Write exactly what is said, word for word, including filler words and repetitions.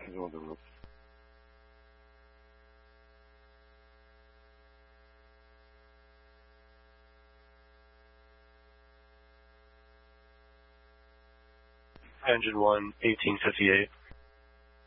He's on the roof. Engine one, eighteen fifty-eight.